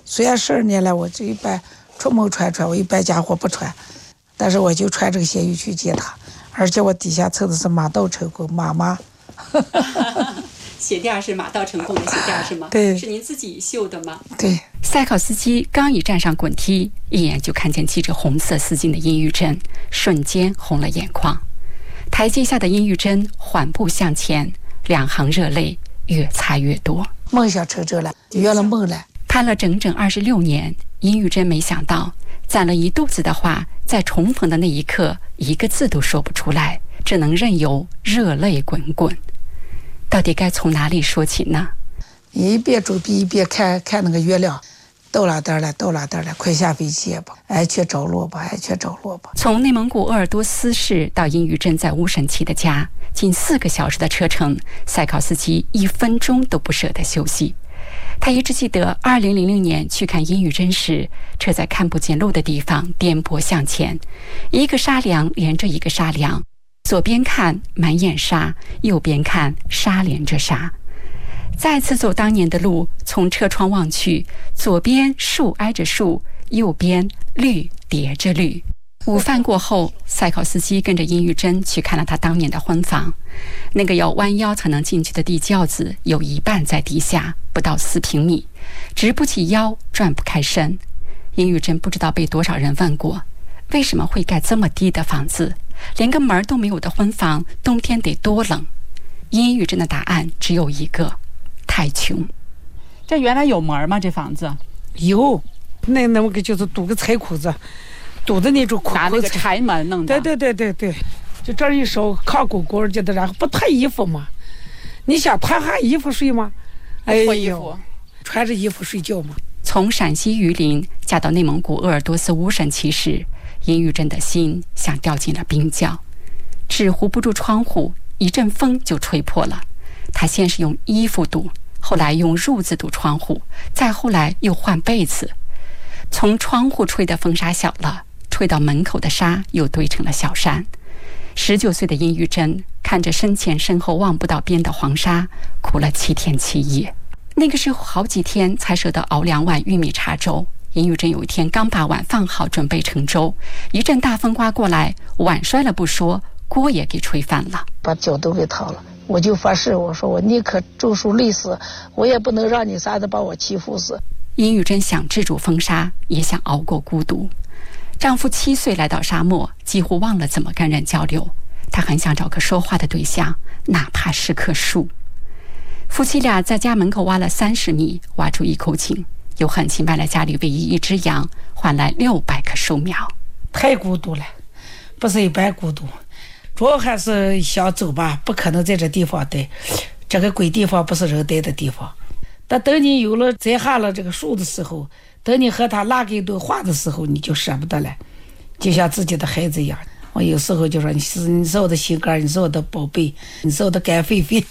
虽然12年来我这一般出门穿，我一般家伙不穿，但是我就穿这个鞋衣去接他，而且我底下凑的是马到成功妈妈。 鞋垫是马到成功的鞋垫是吗？ 对， 是您自己绣的吗？ 对。 赛考斯基刚一站上滚梯，一眼就看见系着红色丝巾的殷玉珍，瞬间红了眼眶。台阶下的殷玉珍缓步向前，两行热泪越擦越多。 梦想成真了，圆了梦了。 盼了整整26年，殷玉珍没想到攒了一肚子的话，在重逢的那一刻一个字都说不出来，只能任由热泪滚滚。到底该从哪里说起呢？ 一边准备一边看那个月亮，到哪点了，快下飞机吧，爱去着落吧。 从内蒙古鄂尔多斯市到殷玉珍在乌审旗的家，近4个小时的车程，赛考斯基1分钟都不舍得休息。他一直记得2000年去看殷玉珍时，车在看不见路的地方颠簸向前，一个沙梁连着一个沙梁，左边看满眼沙，右边看沙连着沙。再次走当年的路，从车窗望去，左边树挨着树，右边绿叠着绿。午饭过后，赛考斯基跟着殷玉珍去看了他当年的婚房。那个要弯腰才能进去的地窖子，有一半在地下，不到4平米，直不起腰，转不开身。殷玉珍不知道被多少人问过，为什么会盖这么低的房子？连个门都没有的婚房，冬天得多冷？殷玉珍的答案只有一个：太穷。 这原来有门吗？这房子有，那个就是堵个柴裤子，堵的那种裤子， 拿那个柴门弄的。 对，就这一手炕鼓鼓觉得，然后不脱衣服嘛？你想脱下衣服睡吗？ 脱衣服， 穿着衣服睡觉嘛。 从陕西榆林嫁到内蒙古鄂尔多斯乌审旗时，殷玉珍的心像掉进了冰窖，纸糊不住窗户，一阵风就吹破了。她先是用衣服堵，后来用褥子堵窗户，再后来又换被子。从窗户吹的风沙小了，吹到门口的沙又堆成了小山。19岁的殷玉珍看着身前身后望不到边的黄沙，哭了7天7夜。那个时候好几天才舍得熬2碗玉米茶粥。殷玉珍有一天刚把碗放好准备盛粥，一阵大风刮过来，碗摔了不说，锅也给吹翻了， 把脚都给掏了。我就发誓，我说我宁可种树累死，我也不能让你啥子把我欺负死。 殷玉珍想制住风沙，也想熬过孤独。丈夫7岁来到沙漠，几乎忘了怎么跟人交流。她很想找个说话的对象，哪怕是棵树。夫妻俩在家门口挖了30米，挖出一口井，又狠心卖了家里唯一一只羊，换来600棵树苗。 太孤独了，不是一般孤独，主要还是想走吧，不可能在这地方待，这个鬼地方不是人待的地方。但等你有了栽下了这个树的时候，等你和他拉个一顿话的时候，你就舍不得了，就像自己的孩子一样。我有时候就说，你是我的心肝，你是我的宝贝，你是我的肝肺肺。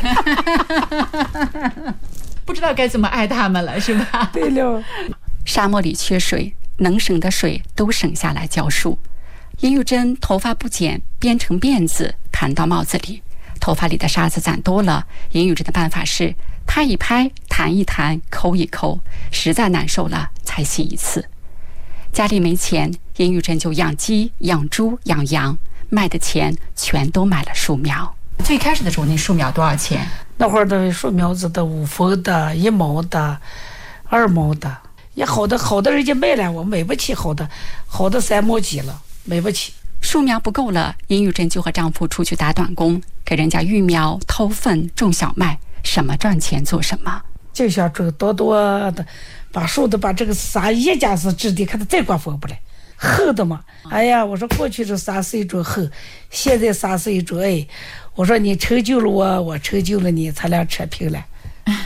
不知道该怎么爱他们了，是吧？ 对了， 沙漠里缺水，能省的水都省下来浇树。殷玉珍头发不剪，编成辫子盘到帽子里，头发里的沙子攒多了，殷玉珍的办法是拍一拍，弹一弹，抠一抠，实在难受了才洗一次。家里没钱，殷玉珍就养鸡、养猪、养羊，卖的钱全都买了树苗。 最开始的时候，那树苗多少钱？ 那会儿的树苗子的5分的、1毛的、2毛的，也好的人家卖了，我买不起好的3毛几了，买不起。 树苗不够了，殷玉珍就和丈夫出去打短工，给人家育苗、掏粪、种小麦，什么赚钱做什么。 就想种多的，把树的把这个沙一家是质地，看它再刮风不来，厚的嘛。哎呀，我说过去这沙是一种厚，现在沙是一种爱。我说你成就了我，我成就了你，咱俩扯平了。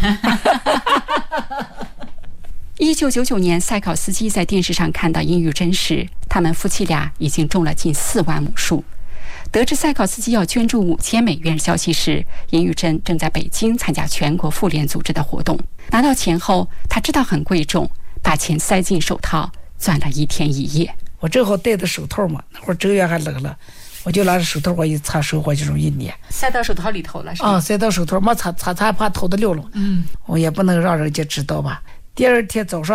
1999年，赛考斯基在电视上看到殷玉珍时，他们夫妻俩已经种了近4万亩树。得知赛考斯基要捐助5000美元消息时，殷玉珍正在北京参加全国妇联组织的活动。拿到钱后，她知道很贵重，把钱塞进手套，攥了1天1夜。 我正好戴的手套嘛，那会儿正月还冷了，我就拿着手套，我一擦手，我就容易捏。 塞到手套里头了是吧？ 塞到手套，没擦怕头的溜了。我也不能让人家知道吧。第2天早上